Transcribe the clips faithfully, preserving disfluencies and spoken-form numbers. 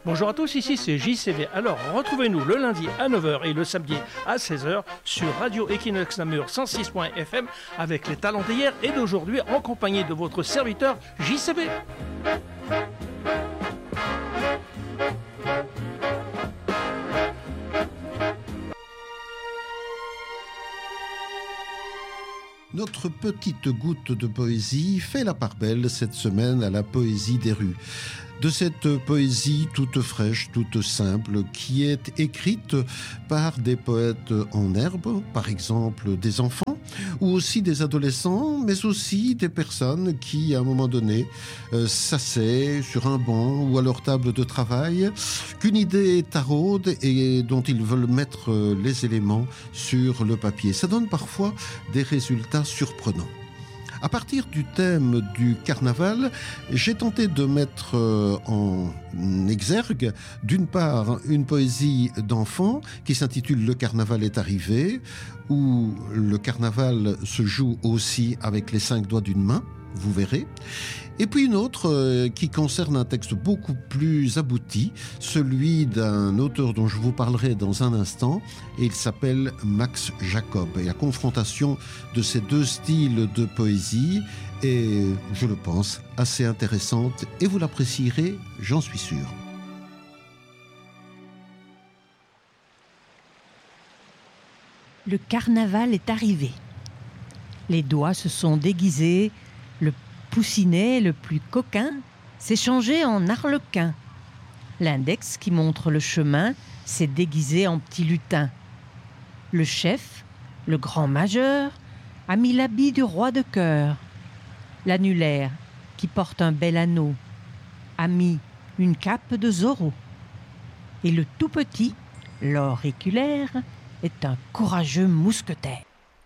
Bonjour à tous, ici c'est J C V. Alors retrouvez-nous le lundi à neuf heures et le samedi à seize heures sur Radio Equinox Namur cent six point F M avec les talents d'hier et d'aujourd'hui en compagnie de votre serviteur J C V. Notre petite goutte de poésie fait la part belle cette semaine à la poésie des rues. De cette poésie toute fraîche, toute simple, qui est écrite par des poètes en herbe, par exemple des enfants, ou aussi des adolescents, mais aussi des personnes qui, à un moment donné, euh, s'asseient sur un banc ou à leur table de travail, qu'une idée taraude et dont ils veulent mettre les éléments sur le papier. Ça donne parfois des résultats surprenants. À partir du thème du carnaval, j'ai tenté de mettre en exergue, d'une part, une poésie d'enfant qui s'intitule « Le carnaval est arrivé », où le carnaval se joue aussi avec les cinq doigts d'une main, vous verrez. Et puis une autre euh, qui concerne un texte beaucoup plus abouti, celui d'un auteur dont je vous parlerai dans un instant, et il s'appelle Max Jacob. Et la confrontation de ces deux styles de poésie est, je le pense, assez intéressante, et vous l'apprécierez, j'en suis sûr. Le carnaval est arrivé. Les doigts se sont déguisés, le poussinet le plus coquin s'est changé en arlequin. L'index qui montre le chemin s'est déguisé en petit lutin. Le chef, le grand majeur, a mis l'habit du roi de cœur. L'annulaire, qui porte un bel anneau, a mis une cape de Zorro. Et le tout petit, l'auriculaire, est un courageux mousquetaire.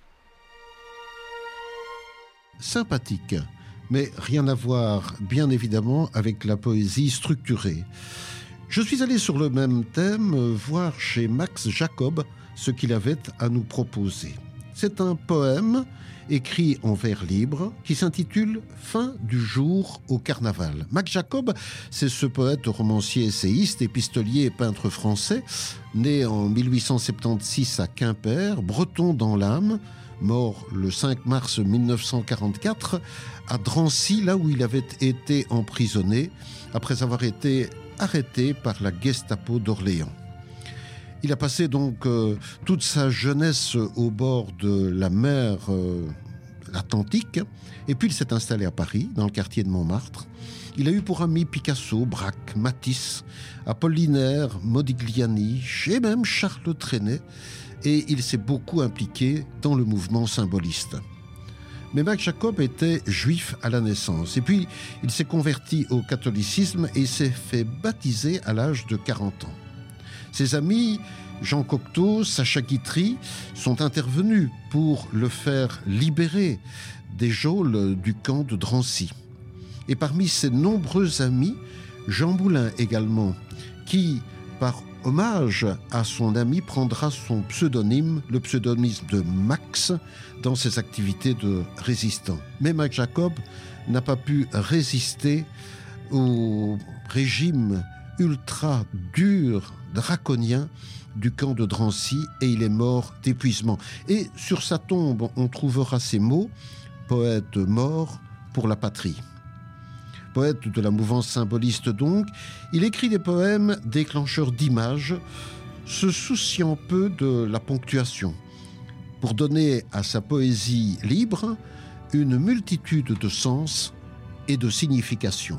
Sympathique, mais rien à voir, bien évidemment, avec la poésie structurée. Je suis allé sur le même thème voir chez Max Jacob ce qu'il avait à nous proposer. C'est un poème écrit en vers libre qui s'intitule « Fin du jour au carnaval ». Max Jacob, c'est ce poète, romancier, essayiste, épistolier et peintre français, né en mille huit cent soixante-seize à Quimper, breton dans l'âme, mort le cinq mars mille neuf cent quarante-quatre à Drancy, là où il avait été emprisonné après avoir été arrêté par la Gestapo d'Orléans. Il a passé donc euh, toute sa jeunesse au bord de la mer euh, Atlantique, et puis il s'est installé à Paris, dans le quartier de Montmartre. Il a eu pour amis Picasso, Braque, Matisse, Apollinaire, Modigliani, et même Charles Trenet, et il s'est beaucoup impliqué dans le mouvement symboliste. Mais Max Jacob était juif à la naissance, et puis il s'est converti au catholicisme et s'est fait baptiser à l'âge de quarante ans. Ses amis, Jean Cocteau, Sacha Guitry, sont intervenus pour le faire libérer des geôles du camp de Drancy. Et parmi ses nombreux amis, Jean Moulin également, qui, par hommage à son ami, prendra son pseudonyme, le pseudonyme de Max, dans ses activités de résistant. Mais Max Jacob n'a pas pu résister au régime ultra dur, draconien du camp de Drancy, et il est mort d'épuisement. Et sur sa tombe, on trouvera ces mots « Poète mort pour la patrie ». Poète de la mouvance symboliste donc, il écrit des poèmes déclencheurs d'images, se souciant peu de la ponctuation, pour donner à sa poésie libre une multitude de sens et de significations.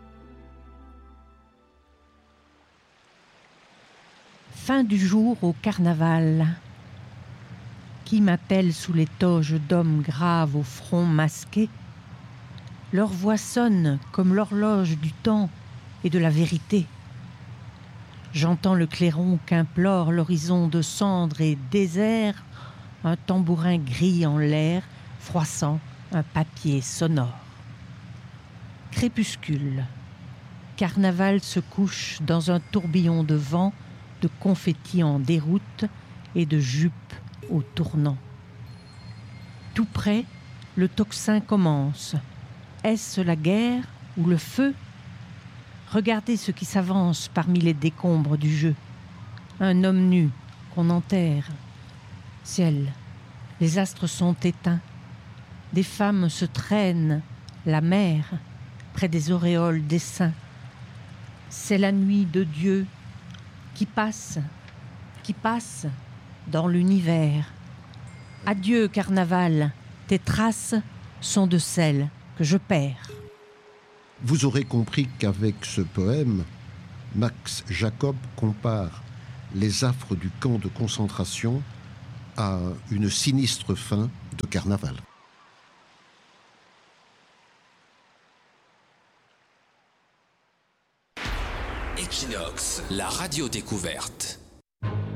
Fin du jour au carnaval. Qui m'appelle sous les toges d'hommes graves au front masqué? Leur voix sonne comme l'horloge du temps et de la vérité. J'entends le clairon qu'implore l'horizon de cendres et désert, un tambourin gris en l'air, froissant un papier sonore. Crépuscule. Carnaval se couche dans un tourbillon de vent, de confettis en déroute et de jupes au tournant. Tout près, le tocsin commence. Est-ce la guerre ou le feu? Regardez ce qui s'avance parmi les décombres du jeu. Un homme nu qu'on enterre. Ciel, les astres sont éteints. Des femmes se traînent, la mer, près des auréoles des saints. C'est la nuit de Dieu qui passe, qui passe dans l'univers. Adieu, carnaval, tes traces sont de celles que je perds. Vous aurez compris qu'avec ce poème, Max Jacob compare les affres du camp de concentration à une sinistre fin de carnaval. Equinox, la radio découverte.